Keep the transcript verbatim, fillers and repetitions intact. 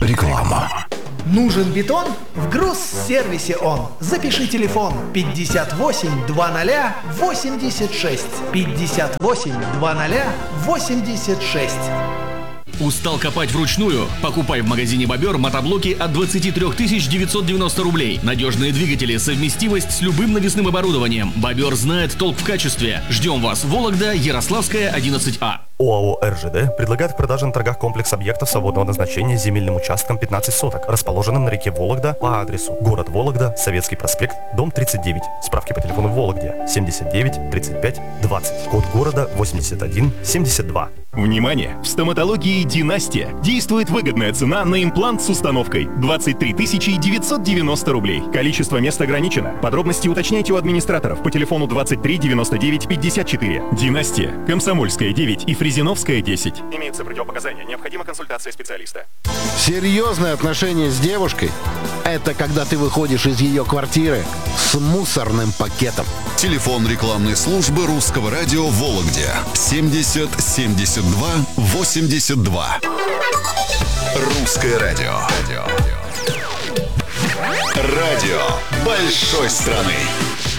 Реклама. Нужен бетон? В Грузсервисе он. Запиши телефон пятьдесят восемь двадцать восемьдесят шесть. пятьдесят восемь двадцать восемьдесят шесть. Устал копать вручную? Покупай в магазине «Бобер» мотоблоки от двадцать три тысячи девятьсот девяносто рублей. Надежные двигатели, совместимость с любым навесным оборудованием. «Бобер» знает толк в качестве. Ждем вас. Вологда, Ярославская, одиннадцать А. ОАО «РЖД» предлагает в продаже на торгах комплекс объектов свободного назначения с земельным участком пятнадцать соток, расположенным на реке Вологда по адресу город Вологда, Советский проспект, дом тридцать девять. Справки по телефону в Вологде семьдесят девять тридцать пять двадцать. Код города восемьдесят один семьдесят два. Внимание! В стоматологии «Династия» действует выгодная цена на имплант с установкой двадцать три тысячи девятьсот девяносто рублей. Количество мест ограничено. Подробности уточняйте у администраторов по телефону двадцать три девяносто девять пятьдесят четыре. «Династия», Комсомольская, девять и Фрезеновская, десять. Имеются противопоказания. Необходима консультация специалиста. Серьезные отношения с девушкой – это когда ты выходишь из ее квартиры с мусорным пакетом. Телефон рекламной службы Русского радио в Вологде семьдесят семьдесят два восемьдесят два. Русское радио. Радио большой страны.